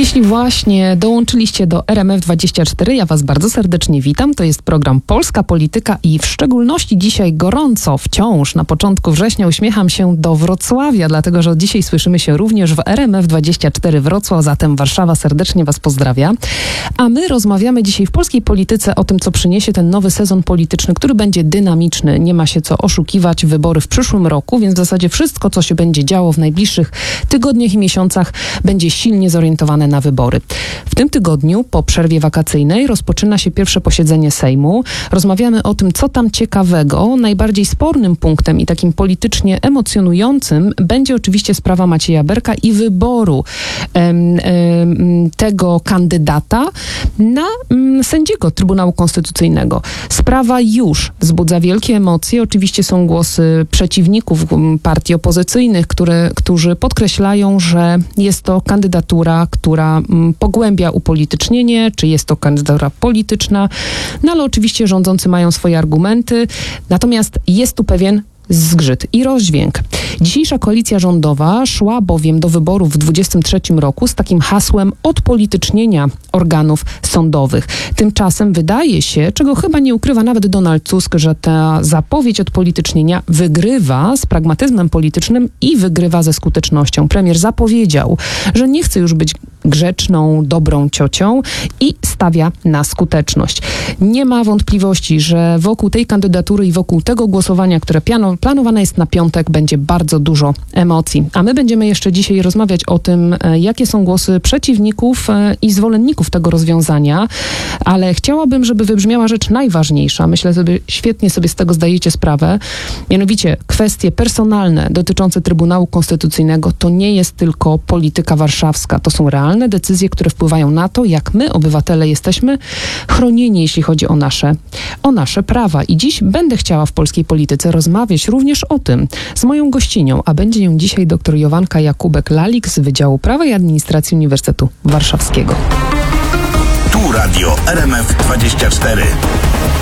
Jeśli właśnie dołączyliście do RMF24, ja Was bardzo serdecznie witam. To jest program Polska Polityka i w szczególności dzisiaj gorąco, wciąż na początku września uśmiecham się do Wrocławia, dlatego że od dzisiaj słyszymy się również w RMF24 Wrocław, zatem Warszawa serdecznie Was pozdrawia. A my rozmawiamy dzisiaj w polskiej polityce o tym, co przyniesie ten nowy sezon polityczny, który będzie dynamiczny. Nie ma się co oszukiwać, wybory w przyszłym roku, więc w zasadzie wszystko, co się będzie działo w najbliższych tygodniach i miesiącach, będzie silnie zorientowane na wybory. W tym tygodniu, po przerwie wakacyjnej, rozpoczyna się pierwsze posiedzenie Sejmu. Rozmawiamy o tym, co tam ciekawego. Najbardziej spornym punktem i takim politycznie emocjonującym będzie oczywiście sprawa Macieja Berka i wyboru tego kandydata na sędziego Trybunału Konstytucyjnego. Sprawa już wzbudza wielkie emocje. Oczywiście są głosy przeciwników partii opozycyjnych, którzy podkreślają, że jest to kandydatura, która pogłębia upolitycznienie, czy jest to kandydatura polityczna. No ale oczywiście rządzący mają swoje argumenty. Natomiast jest tu pewien zgrzyt i rozdźwięk. Dzisiejsza koalicja rządowa szła bowiem do wyborów w 2023 roku z takim hasłem odpolitycznienia organów sądowych. Tymczasem wydaje się, czego chyba nie ukrywa nawet Donald Tusk, że ta zapowiedź odpolitycznienia wygrywa z pragmatyzmem politycznym i wygrywa ze skutecznością. Premier zapowiedział, że nie chce już być grzeczną, dobrą ciocią i stawia na skuteczność. Nie ma wątpliwości, że wokół tej kandydatury i wokół tego głosowania, które planowane jest na piątek, będzie bardzo dużo emocji. A my będziemy jeszcze dzisiaj rozmawiać o tym, jakie są głosy przeciwników i zwolenników tego rozwiązania, ale chciałabym, żeby wybrzmiała rzecz najważniejsza. Myślę, że świetnie sobie z tego zdajecie sprawę. Mianowicie kwestie personalne dotyczące Trybunału Konstytucyjnego to nie jest tylko polityka warszawska. To są realne decyzje, które wpływają na to, jak my, obywatele, jesteśmy chronieni, jeśli chodzi o nasze prawa. I dziś będę chciała w polskiej polityce rozmawiać również o tym z moją gościnią, a będzie nią dzisiaj dr Jowanka Jakubek-Lalik z Wydziału Prawa i Administracji Uniwersytetu Warszawskiego. Tu Radio RMF24.